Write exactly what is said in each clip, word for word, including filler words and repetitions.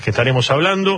que estaremos hablando,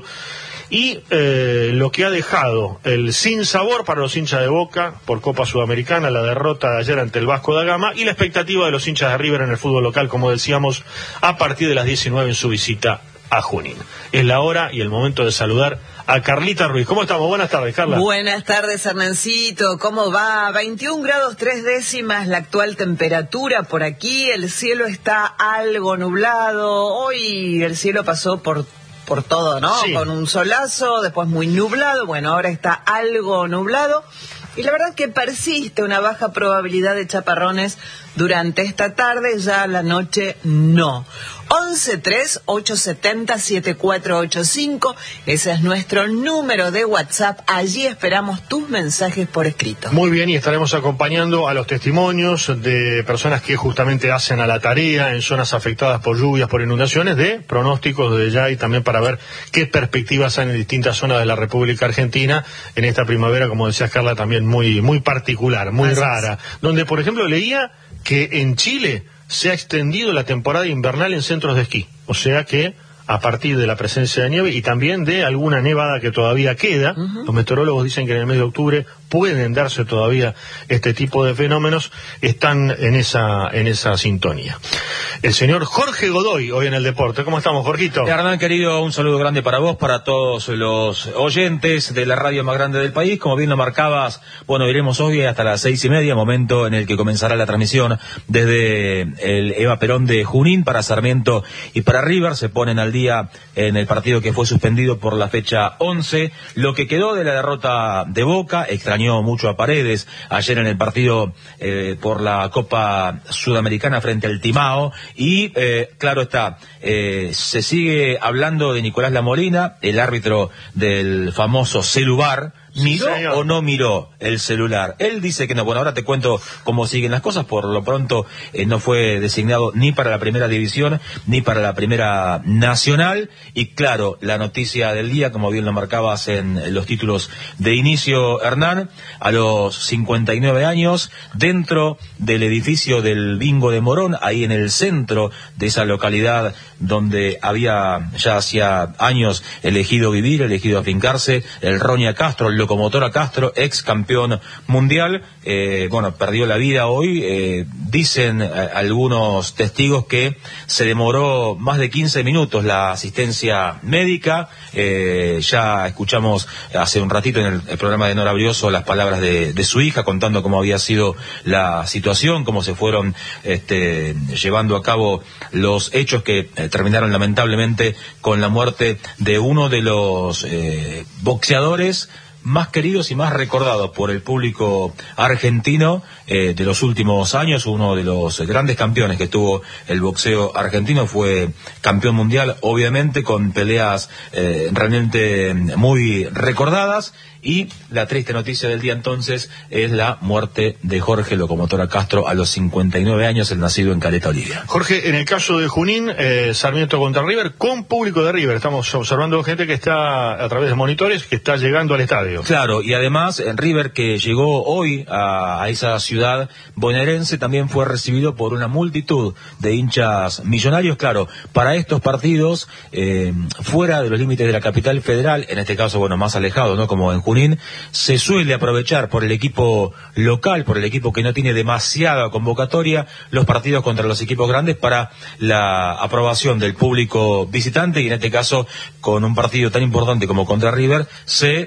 y eh, lo que ha dejado el sinsabor para los hinchas de Boca por Copa Sudamericana, la derrota de ayer ante el Vasco da Gama, y la expectativa de los hinchas de River en el fútbol local, como decíamos, a partir de las diecinueve en su visita a Junín. Es la hora y el momento de saludar a Carlita Ruiz. ¿Cómo estamos? Buenas tardes, Carla. Buenas tardes, Hernancito. ¿Cómo va? veintiún grados tres décimas la actual temperatura por aquí. El cielo está algo nublado. Hoy el cielo pasó por por todo, ¿no? Sí. Con un solazo, después muy nublado. Bueno, ahora está algo nublado. Y la verdad que persiste una baja probabilidad de chaparrones durante esta tarde, ya a la noche no. once tres ocho siete cero siete cuatro ocho cinco, ese es nuestro número de WhatsApp, allí esperamos tus mensajes por escrito. Muy bien, y estaremos acompañando a los testimonios de personas que justamente hacen a la tarea en zonas afectadas por lluvias, por inundaciones, de pronósticos de ya, y también para ver qué perspectivas hay en distintas zonas de la República Argentina en esta primavera, como decía Carla, también muy, muy particular, muy Así rara, es. Donde, por ejemplo, leía que en Chile se ha extendido la temporada invernal en centros de esquí, o sea que a partir de la presencia de nieve y también de alguna nevada que todavía queda, uh-huh. Los meteorólogos dicen que en el mes de octubre pueden darse todavía este tipo de fenómenos, están en esa en esa sintonía. El señor Jorge Godoy, hoy en el deporte. ¿Cómo estamos, Jorgito? Hernán, querido, un saludo grande para vos, para todos los oyentes de la radio más grande del país. Como bien lo marcabas, bueno, iremos hoy hasta las seis y media, momento en el que comenzará la transmisión desde el Eva Perón de Junín para Sarmiento y para River. Se ponen al día en el partido que fue suspendido por la fecha once. Lo que quedó de la derrota de Boca, extrañó mucho a Paredes ayer en el partido eh, por la Copa Sudamericana frente al Timao, y eh, claro está, eh, se sigue hablando de Nicolás Lamolina, el árbitro del famoso Celubar. ¿Miró sí, o no miró el celular? Él dice que no. Bueno, ahora te cuento cómo siguen las cosas. Por lo pronto eh, no fue designado ni para la primera división ni para la primera nacional. Y claro, la noticia del día, como bien lo marcabas en los títulos de inicio, Hernán, a los cincuenta y nueve años, dentro del edificio del Bingo de Morón, ahí en el centro de esa localidad donde había ya hacía años elegido vivir, elegido afincarse, el Roña Castro, el Locomotora Castro, ex campeón mundial, eh, bueno, perdió la vida hoy. Eh, dicen eh, algunos testigos que se demoró más de quince minutos la asistencia médica. Eh, ya escuchamos hace un ratito en el, el programa de Nora Brioso las palabras de, de su hija contando cómo había sido la situación, cómo se fueron este, llevando a cabo los hechos que eh, terminaron lamentablemente con la muerte de uno de los eh, boxeadores más queridos y más recordados por el público argentino eh, de los últimos años. Uno de los grandes campeones que tuvo el boxeo argentino, fue campeón mundial, obviamente, con peleas eh, realmente muy recordadas. Y la triste noticia del día entonces es la muerte de Jorge Locomotora Castro a los cincuenta y nueve años, el nacido en Caleta Olivia. Jorge, en el caso de Junín, eh, Sarmiento contra River, con público de River, estamos observando gente que está a través de monitores, que está llegando al estadio. Claro, y además en River, que llegó hoy a, a esa ciudad bonaerense, también fue recibido por una multitud de hinchas millonarios. Claro, para estos partidos, eh, fuera de los límites de la capital federal, en este caso, bueno, más alejado, ¿no? Como en Junín, se suele aprovechar por el equipo local, por el equipo que no tiene demasiada convocatoria, los partidos contra los equipos grandes para la aprobación del público visitante, y en este caso, con un partido tan importante como contra River, se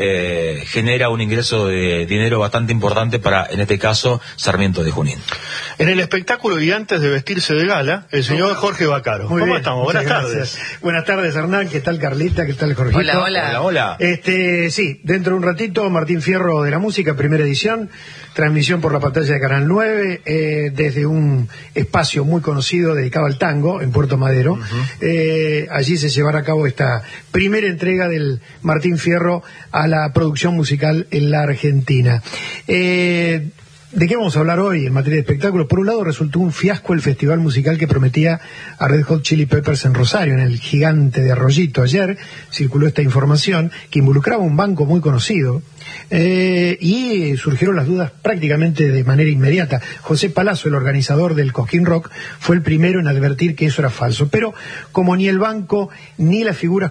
eh, genera un ingreso de dinero bastante importante para, en este caso, Sarmiento de Junín. En el espectáculo, y antes de vestirse de gala, el señor Jorge Vaccaro. Muy ¿Cómo bien, estamos? Buenas gracias. tardes. Buenas tardes, Hernán. ¿Qué tal, Carlita? ¿Qué tal, Jorgito? Hola, hola. Hola, hola. Este, sí, dentro de un ratito, Martín Fierro de la Música, primera edición, transmisión por la pantalla de Canal nueve, eh, desde un espacio muy conocido dedicado al tango, en Puerto Madero. Uh-huh. Eh, allí se llevará a cabo esta primera entrega del Martín Fierro a la producción musical en la Argentina. Eh... ¿De qué vamos a hablar hoy en materia de espectáculo? Por un lado, resultó un fiasco el festival musical que prometía a Red Hot Chili Peppers en Rosario, en el Gigante de Arroyito. Ayer circuló esta información que involucraba un banco muy conocido, eh, y surgieron las dudas prácticamente de manera inmediata. José Palazzo, el organizador del Cosquín Rock, fue el primero en advertir que eso era falso. Pero como ni el banco ni las figuras